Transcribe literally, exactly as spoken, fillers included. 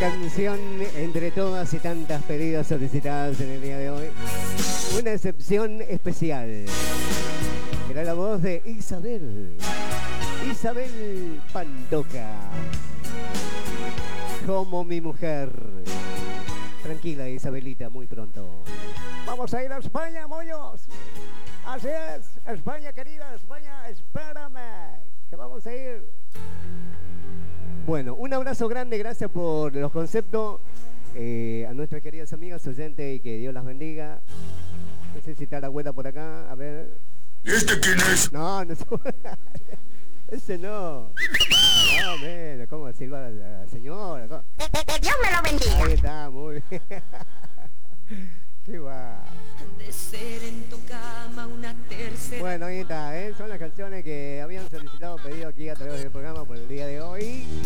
canción entre todas y tantas pedidas solicitadas en el día de hoy. Una excepción especial. Era la voz de Isabel. Isabel Pantoja. Como mi mujer. Tranquila, Isabelita, muy pronto. Vamos a ir a España, moños. Así es, España querida, España, espérame, que vamos a ir. Bueno, un abrazo grande, gracias por los conceptos. Eh, a nuestras queridas amigas oyentes y que Dios las bendiga. No sé si está la abuela por acá, a ver. ¿Y este quién es? No, no. Ese no. No, mira, ¿cómo decirlo a la señora? ¿Cómo? Que, que Dios me lo bendiga. Ahí está, muy bien. Qué va. De ser en tu cama una tercera. Bueno, ahí está, ¿eh? Son las canciones que habían solicitado pedido aquí a través del programa por el día de hoy.